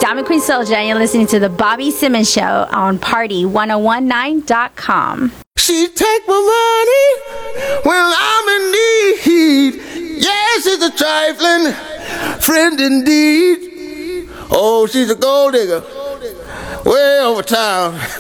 Diamond Queen Soldier, and you're listening to the Bobby Simmons Show on Party1019.com. She take my money when I'm in need. Yes, she's a trifling friend indeed. Oh, she's a gold digger way over town.